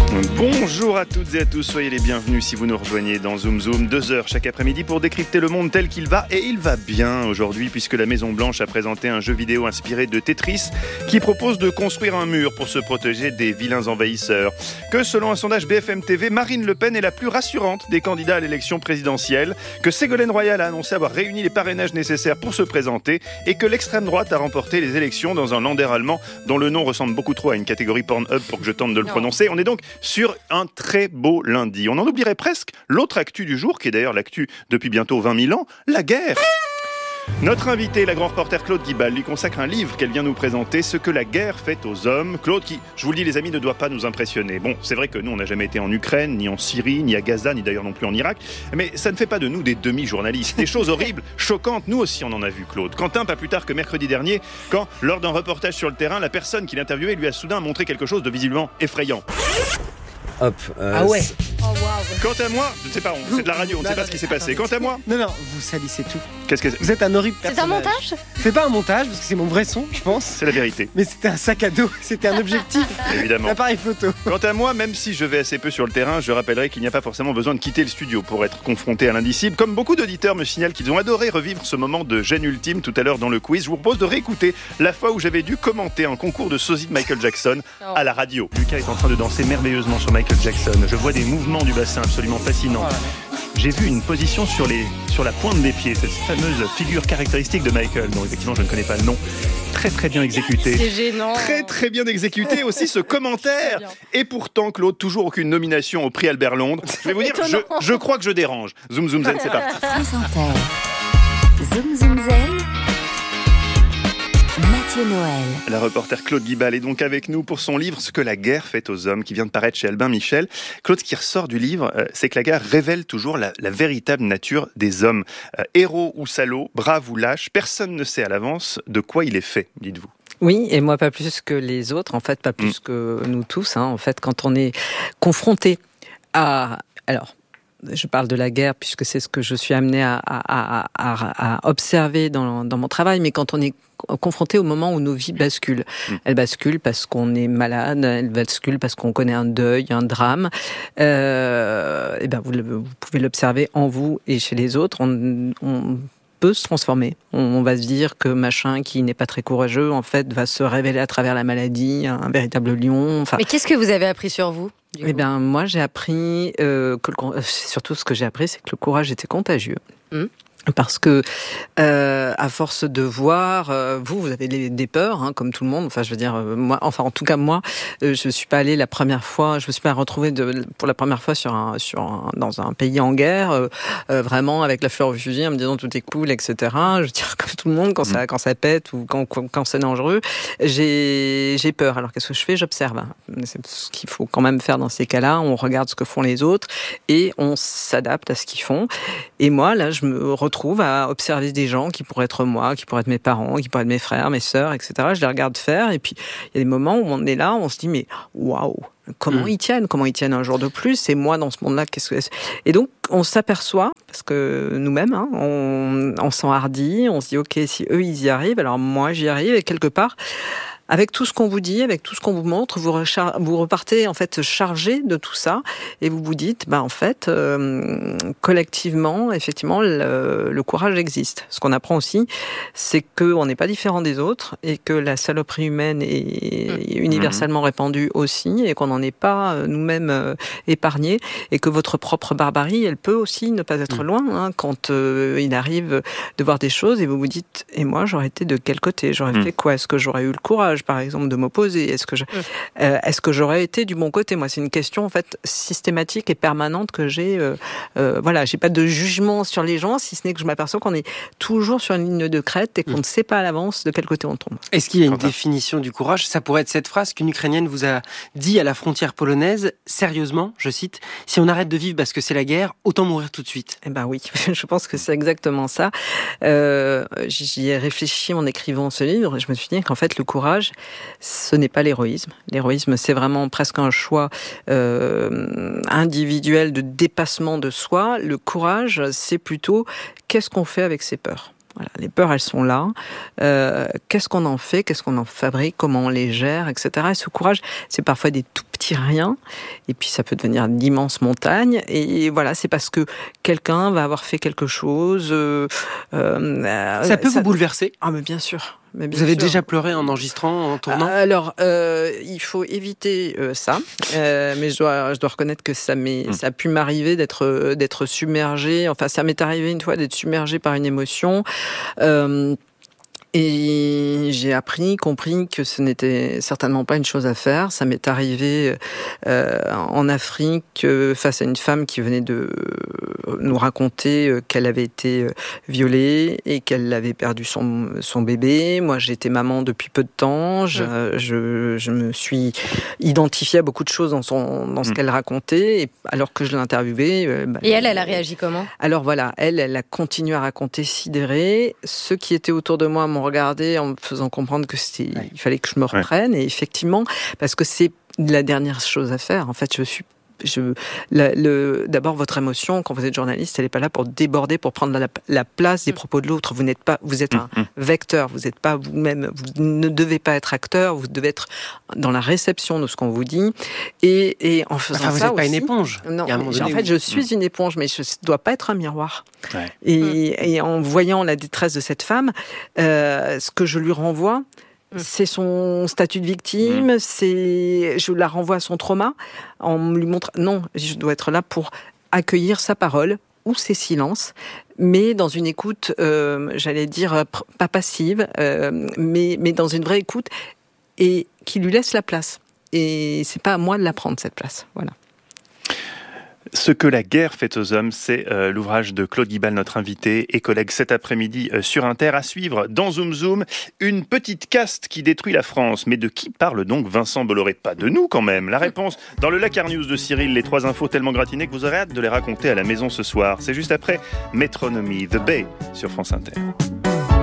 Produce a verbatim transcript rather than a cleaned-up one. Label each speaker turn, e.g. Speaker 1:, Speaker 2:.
Speaker 1: Bonjour à toutes et à tous, soyez les bienvenus si vous nous rejoignez dans Zoom Zoom, deux heures chaque après-midi pour décrypter le monde tel qu'il va, et il va bien aujourd'hui puisque la Maison Blanche a présenté un jeu vidéo inspiré de Tetris qui propose de construire un mur pour se protéger des vilains envahisseurs. Que selon un sondage B F M T V, Marine Le Pen est la plus rassurante des candidats à l'élection présidentielle, que Ségolène Royal a annoncé avoir réuni les parrainages nécessaires pour se présenter et que l'extrême droite a remporté les élections dans un Länder allemand dont le nom ressemble beaucoup trop à une catégorie Pornhub pour que je tente de le
Speaker 2: Non.
Speaker 1: prononcer. On est donc sur un très beau lundi. On en oublierait presque l'autre actu du jour, qui est d'ailleurs l'actu depuis bientôt vingt mille ans, la guerre. Notre invitée, la grand reporter Claude Guibal, lui consacre un livre qu'elle vient nous présenter, Ce que la guerre fait aux hommes. Claude qui, je vous le dis les amis, ne doit pas nous impressionner. Bon, c'est vrai que nous on n'a jamais été en Ukraine, ni en Syrie, ni à Gaza, ni d'ailleurs non plus en Irak, mais ça ne fait pas de nous des demi-journalistes. Des choses horribles, choquantes, nous aussi on en a vu, Claude. Quentin, pas plus tard que mercredi dernier, quand, lors d'un reportage sur le terrain, la personne qui l'interviewait lui a soudain montré quelque chose de visiblement effrayant.
Speaker 3: Hop. Euh,
Speaker 4: Ah ouais.
Speaker 2: Oh waouh.
Speaker 1: Quant à moi, je ne sais pas, on- c'est de la radio, on ne sait pas ce qui s'est passé. Quant à moi,
Speaker 4: Non, non, vous salissez tout.
Speaker 1: qu'est-ce que c'est ?
Speaker 4: Vous êtes un horrible
Speaker 2: C'est un
Speaker 4: personnage.
Speaker 2: montage ?
Speaker 4: C'est pas un montage, parce que c'est mon vrai son, je pense.
Speaker 1: C'est la vérité,
Speaker 4: Mais c'était un sac à dos, c'était un objectif,
Speaker 1: évidemment.
Speaker 4: un appareil photo.
Speaker 1: Quant à moi, même si je vais assez peu sur le terrain, je rappellerai qu'il n'y a pas forcément besoin de quitter le studio pour être confronté à l'indicible. Comme beaucoup d'auditeurs me signalent qu'ils ont adoré revivre ce moment de gêne ultime tout à l'heure dans le quiz, je vous propose de réécouter la fois où j'avais dû commenter un concours de sosie de Michael Jackson à la radio. Lucas est en train de danser merveilleusement sur Michael Jackson. Je vois des mouvements du bassin absolument fascinants. J'ai vu une position sur, les, sur la pointe des pieds, cette fameuse figure caractéristique de Michael, dont effectivement je ne connais pas le nom. Très très bien exécutée.
Speaker 2: C'est gênant.
Speaker 1: Très très bien exécuté aussi ce commentaire.
Speaker 2: Très bien.
Speaker 1: Et pourtant Claude, toujours aucune nomination au prix Albert Londres. Je vais vous dire, je,
Speaker 2: Étonnant.
Speaker 1: je crois que je dérange. Zoom zoom zen, c'est parti.
Speaker 5: France Inter. Zoom Zoom Zen. Mathieu Noël.
Speaker 1: La reporter Claude Guibal est donc avec nous pour son livre Ce que la guerre fait aux hommes, qui vient de paraître chez Albin Michel. Claude, ce qui ressort du livre, euh, c'est que la guerre révèle toujours la, la véritable nature des hommes. Euh, héros ou salauds, braves ou lâches, personne ne sait à l'avance de quoi il est fait, dites-vous.
Speaker 3: Oui, et moi pas plus que les autres, en fait, pas plus
Speaker 1: Mm.
Speaker 3: que nous tous. Hein, en fait, quand on est confronté à... Alors, je parle de la guerre puisque c'est ce que je suis amenée à, à, à, à, à observer dans, dans mon travail, mais quand on est confronté au moment où nos vies basculent.
Speaker 1: Mm.
Speaker 3: Elles basculent parce qu'on est malade, elles basculent parce qu'on connaît un deuil, un drame. Euh, et ben vous, le- vous pouvez l'observer en vous et chez les autres. On, on peut se transformer. On, on va se dire que machin qui n'est pas très courageux, en fait, va se révéler à travers la maladie, un véritable lion. Enfin,
Speaker 2: Mais qu'est-ce que vous avez appris sur vous du
Speaker 3: eh
Speaker 2: coup
Speaker 3: bien, moi, j'ai appris euh, que le, con- euh, surtout ce que j'ai appris, c'est que le courage était contagieux.
Speaker 2: Mmh.
Speaker 3: Parce que, euh, à force de voir, euh, vous, vous avez des, des peurs, hein, comme tout le monde. Enfin, je veux dire, euh, moi, enfin, en tout cas, moi, euh, je suis pas allée la première fois, je me suis pas retrouvée de, pour la première fois sur un, sur un, dans un pays en guerre, euh, euh, vraiment avec la fleur au fusil, en me disant tout est cool, et cetera. Je veux dire, comme tout le monde, quand ça, quand ça pète ou quand, quand, quand c'est dangereux, j'ai, j'ai peur. Alors, qu'est-ce que je fais ? J'observe. C'est ce qu'il faut quand même faire dans ces cas-là. On regarde ce que font les autres et on s'adapte à ce qu'ils font. Et moi, là, je me retrouve à observer des gens qui pourraient être moi, qui pourraient être mes parents, qui pourraient être mes frères, mes sœurs, et cetera. Je les regarde faire, et puis il y a des moments où on est là, on se dit mais waouh, comment
Speaker 1: Mmh.
Speaker 3: ils tiennent, comment ils tiennent un jour de plus. Et moi, dans ce monde-là, qu'est-ce que c'est ? Et donc, on s'aperçoit, parce que nous-mêmes, hein, on, on s'enhardit, on se dit ok, si eux ils y arrivent, alors moi j'y arrive, et quelque part. Avec tout ce qu'on vous dit, avec tout ce qu'on vous montre, vous, rechar- vous repartez en fait chargé de tout ça et vous vous dites, bah en fait, euh, collectivement, effectivement, le, le courage existe. Ce qu'on apprend aussi, c'est qu'on n'est pas différent des autres et que la saloperie humaine est
Speaker 2: Mmh.
Speaker 3: universellement répandue aussi et qu'on n'en est pas euh, nous-mêmes euh, épargnés et que votre propre barbarie, elle peut aussi ne pas être loin hein, quand euh, il arrive de voir des choses et vous vous dites, et moi j'aurais été de quel côté ? J'aurais
Speaker 1: Mmh.
Speaker 3: fait quoi ? Est-ce que j'aurais eu le courage par exemple, de m'opposer ? Est-ce que, je, euh, est-ce que j'aurais été du bon côté ? Moi, c'est une question en fait systématique et permanente que j'ai. Euh, euh, voilà, j'ai pas de jugement sur les gens, si ce n'est que je m'aperçois qu'on est toujours sur une ligne de crête et qu'on ne sait pas à l'avance de quel côté on tombe.
Speaker 4: Est-ce qu'il y a une
Speaker 1: Quentin.
Speaker 4: définition du courage ? Ça pourrait être cette phrase qu'une Ukrainienne vous a dit à la frontière polonaise, sérieusement, je cite, « Si on arrête de vivre parce que c'est la guerre, autant mourir tout de suite. »
Speaker 3: Eh ben oui, je pense que c'est exactement ça. Euh, j'y ai réfléchi en écrivant ce livre et je me suis dit qu'en fait, le courage, ce n'est pas l'héroïsme. L'héroïsme, c'est vraiment presque un choix euh, individuel de dépassement de soi. Le courage, c'est plutôt qu'est-ce qu'on fait avec ses peurs. Voilà, les peurs, elles sont là. Euh, qu'est-ce qu'on en fait ? Qu'est-ce qu'on en fabrique ? Comment on les gère, et cetera. Et ce courage, c'est parfois des tout petit rien, et puis ça peut devenir d'immenses montagnes. Et voilà, c'est parce que quelqu'un va avoir fait quelque chose. Euh, euh,
Speaker 4: ça peut
Speaker 3: ça...
Speaker 4: vous bouleverser ?
Speaker 3: Ah, mais bien sûr. Mais bien
Speaker 4: vous avez
Speaker 3: sûr.
Speaker 4: déjà pleuré en enregistrant, en tournant ?
Speaker 3: Alors, euh, il faut éviter euh, ça. Euh, mais je dois, je dois reconnaître que ça, m'est, mmh. ça a pu m'arriver d'être, d'être submergée. Enfin, ça m'est arrivé une fois d'être submergée par une émotion. Euh, Et j'ai appris, compris que ce n'était certainement pas une chose à faire. Ça m'est arrivé euh, en Afrique euh, face à une femme qui venait de nous raconter euh, qu'elle avait été violée et qu'elle avait perdu son, son bébé. Moi, j'étais maman depuis peu de temps. Je, mmh. je, je me suis identifiée à beaucoup de choses dans, son, dans ce mmh. qu'elle racontait. Et alors que je l'ai interviewée... Euh, bah,
Speaker 2: et elle, elle a réagi comment ?
Speaker 3: Alors voilà, elle, elle a continué à raconter sidérée. Ceux qui étaient autour de moi m'ont regardé en me faisant comprendre que c'était, ouais. il fallait que je me reprenne. Ouais. Et effectivement, parce que c'est la dernière chose à faire. En fait, je suis Je, la, le, d'abord, votre émotion, quand vous êtes journaliste, elle n'est pas là pour déborder, pour prendre la, la place des propos de l'autre. Vous n'êtes pas, vous êtes un mmh. vecteur. Vous n'êtes pas vous-même. Vous ne devez pas être acteur. Vous devez être dans la réception de ce qu'on vous dit. Et, et en faisant
Speaker 4: enfin, vous
Speaker 3: ça
Speaker 4: n'êtes pas
Speaker 3: aussi,
Speaker 4: une éponge.
Speaker 3: Non.
Speaker 4: Il y a un moment donné
Speaker 3: en fait,
Speaker 4: où...
Speaker 3: je suis mmh. une éponge, mais je ne dois pas être un miroir.
Speaker 1: Ouais.
Speaker 3: Et,
Speaker 2: mmh.
Speaker 3: et en voyant la détresse de cette femme, euh, ce que je lui renvoie, c'est son statut de victime, mmh. c'est, je la renvoie à son trauma, en lui montrant, non, je dois être là pour accueillir sa parole ou ses silences, mais dans une écoute, euh, j'allais dire, pas passive, euh, mais, mais dans une vraie écoute, et qui lui laisse la place. Et c'est pas à moi de la prendre, cette place. Voilà.
Speaker 1: Ce que la guerre fait aux hommes, c'est euh, l'ouvrage de Claude Guibal, notre invité et collègue cet après-midi euh, sur Inter. À suivre dans Zoom Zoom, une petite caste qui détruit la France. Mais de qui parle donc Vincent Bolloré ? Pas de nous quand même. La réponse dans le Lakar News de Cyril, les trois infos tellement gratinées que vous aurez hâte de les raconter à la maison ce soir. C'est juste après Metronomy, The Bay sur France Inter.